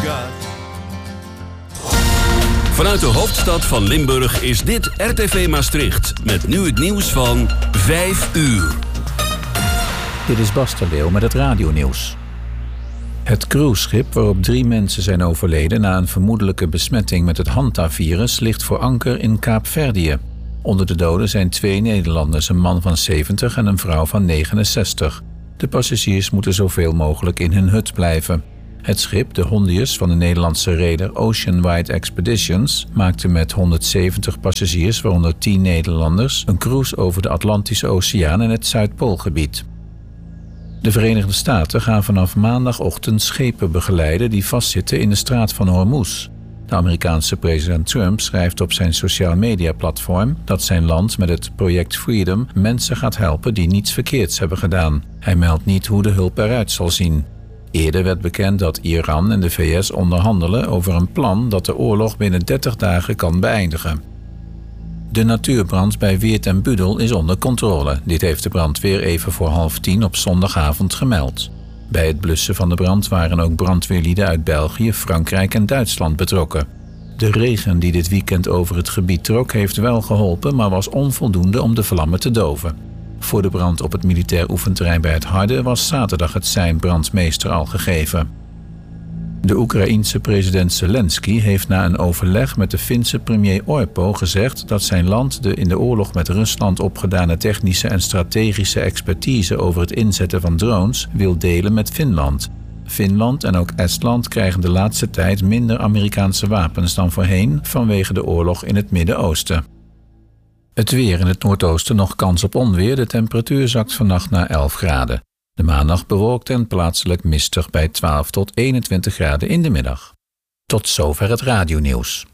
got. Vanuit de hoofdstad van Limburg is dit RTV Maastricht. Met nu het nieuws van 5 uur. Dit is Bas ter Leeuw met het radionieuws. Het cruiseschip waarop 3 mensen zijn overleden na een vermoedelijke besmetting met het Hanta-virus ligt voor anker in Kaapverdië. Onder de doden zijn 2 Nederlanders, een man van 70 en een vrouw van 69. De passagiers moeten zoveel mogelijk in hun hut blijven. Het schip, de Hondius van de Nederlandse reder Ocean Wide Expeditions, maakte met 170 passagiers, waaronder 10 Nederlanders, een cruise over de Atlantische Oceaan en het Zuidpoolgebied. De Verenigde Staten gaan vanaf maandagochtend schepen begeleiden die vastzitten in de straat van Hormuz. De Amerikaanse president Trump schrijft op zijn social media platform dat zijn land met het project Freedom mensen gaat helpen die niets verkeerds hebben gedaan. Hij meldt niet hoe de hulp eruit zal zien. Eerder werd bekend dat Iran en de VS onderhandelen over een plan dat de oorlog binnen 30 dagen kan beëindigen. De natuurbrand bij Weert en Budel is onder controle. Dit heeft de brandweer even voor 9:30 op zondagavond gemeld. Bij het blussen van de brand waren ook brandweerlieden uit België, Frankrijk en Duitsland betrokken. De regen die dit weekend over het gebied trok heeft wel geholpen, maar was onvoldoende om de vlammen te doven. Voor de brand op het militair oefenterrein bij het Harde was zaterdag het sein brandmeester al gegeven. De Oekraïense president Zelensky heeft na een overleg met de Finse premier Orpo gezegd dat zijn land de in de oorlog met Rusland opgedane technische en strategische expertise over het inzetten van drones wil delen met Finland. Finland en ook Estland krijgen de laatste tijd minder Amerikaanse wapens dan voorheen vanwege de oorlog in het Midden-Oosten. Het weer: in het noordoosten nog kans op onweer. De temperatuur zakt vannacht naar 11 graden. De maandag bewolkt en plaatselijk mistig bij 12 tot 21 graden in de middag. Tot zover het radionieuws.